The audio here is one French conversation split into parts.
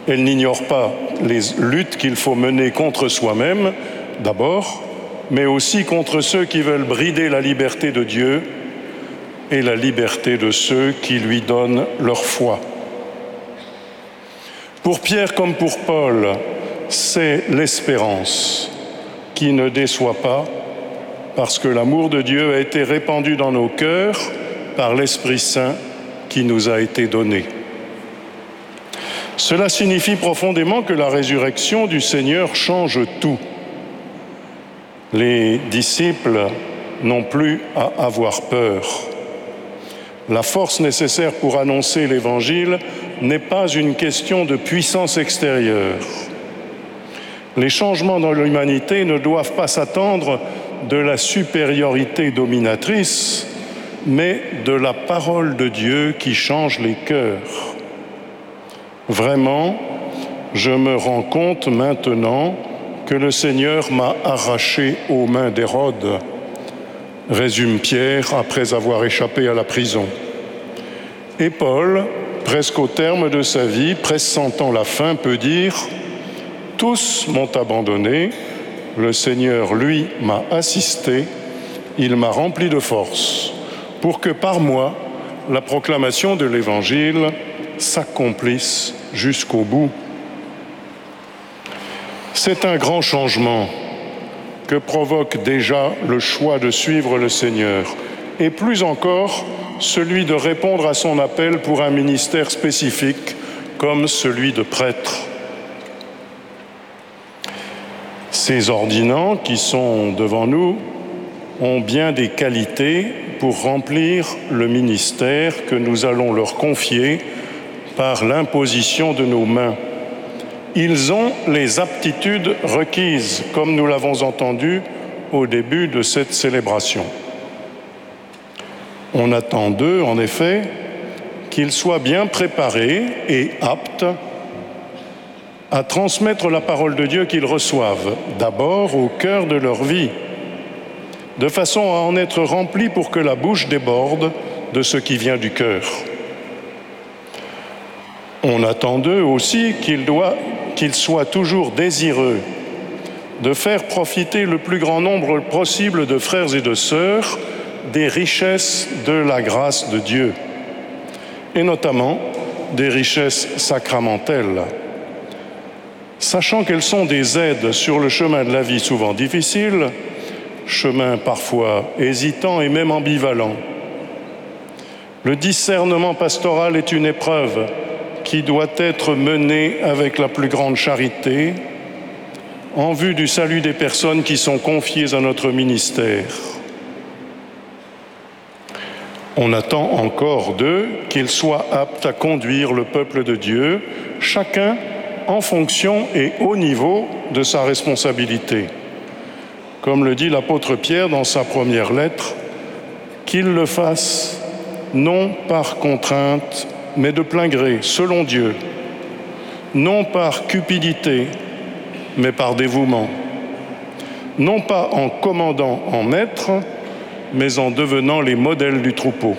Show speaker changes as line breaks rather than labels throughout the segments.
Elle n'ignore pas les luttes qu'il faut mener contre soi-même, d'abord, mais aussi contre ceux qui veulent brider la liberté de Dieu et la liberté de ceux qui lui donnent leur foi. Pour Pierre comme pour Paul, c'est l'espérance qui ne déçoit pas, parce que l'amour de Dieu a été répandu dans nos cœurs par l'Esprit Saint qui nous a été donné. Cela signifie profondément que la résurrection du Seigneur change tout. Les disciples n'ont plus à avoir peur. La force nécessaire pour annoncer l'Évangile n'est pas une question de puissance extérieure. Les changements dans l'humanité ne doivent pas s'attendre de la supériorité dominatrice, mais de la parole de Dieu qui change les cœurs. Vraiment, je me rends compte maintenant que le Seigneur m'a arraché aux mains d'Hérode, résume Pierre après avoir échappé à la prison. Et Paul, presque au terme de sa vie, pressentant la fin, peut dire « Tous m'ont abandonné, le Seigneur, lui, m'a assisté, il m'a rempli de force, pour que par moi, la proclamation de l'Évangile s'accomplisse jusqu'au bout. » C'est un grand changement que provoque déjà le choix de suivre le Seigneur, et plus encore celui de répondre à son appel pour un ministère spécifique comme celui de prêtre. Ces ordinants qui sont devant nous ont bien des qualités pour remplir le ministère que nous allons leur confier par l'imposition de nos mains. Ils ont les aptitudes requises, comme nous l'avons entendu au début de cette célébration. On attend d'eux, en effet, qu'ils soient bien préparés et aptes à transmettre la parole de Dieu qu'ils reçoivent, d'abord au cœur de leur vie, de façon à en être remplis pour que la bouche déborde de ce qui vient du cœur. On attend d'eux aussi qu'ils soient toujours désireux de faire profiter le plus grand nombre possible de frères et de sœurs des richesses de la grâce de Dieu, et notamment des richesses sacramentelles, sachant qu'elles sont des aides sur le chemin de la vie souvent difficile, chemin parfois hésitant et même ambivalent. Le discernement pastoral est une épreuve qui doit être menée avec la plus grande charité en vue du salut des personnes qui sont confiées à notre ministère. On attend encore d'eux qu'ils soient aptes à conduire le peuple de Dieu, chacun en fonction et au niveau de sa responsabilité. Comme le dit l'apôtre Pierre dans sa première lettre, qu'ils le fassent non par contrainte, mais de plein gré, selon Dieu, non par cupidité, mais par dévouement, non pas en commandant en maître, mais en devenant les modèles du troupeau.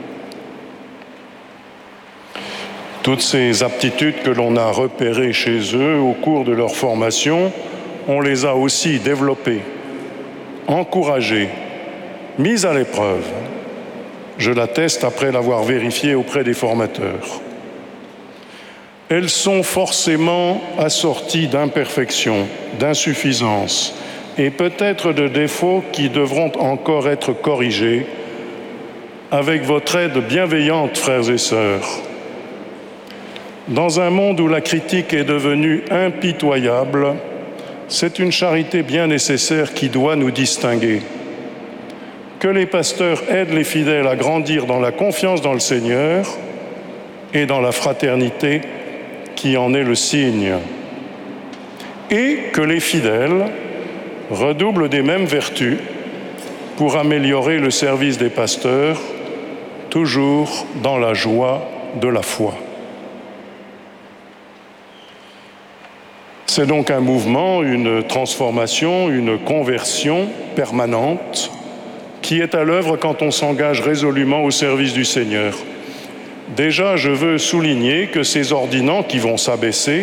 Toutes ces aptitudes que l'on a repérées chez eux au cours de leur formation, on les a aussi développées, encouragées, mises à l'épreuve. Je l'atteste après l'avoir vérifié auprès des formateurs. Elles sont forcément assorties d'imperfections, d'insuffisances et peut-être de défauts qui devront encore être corrigés avec votre aide bienveillante, frères et sœurs. Dans un monde où la critique est devenue impitoyable, c'est une charité bien nécessaire qui doit nous distinguer. Que les pasteurs aident les fidèles à grandir dans la confiance dans le Seigneur et dans la fraternité qui en est le signe. Et que les fidèles redoublent des mêmes vertus pour améliorer le service des pasteurs, toujours dans la joie de la foi. C'est donc un mouvement, une transformation, une conversion permanente qui est à l'œuvre quand on s'engage résolument au service du Seigneur. Déjà, je veux souligner que ces ordinants qui vont s'abaisser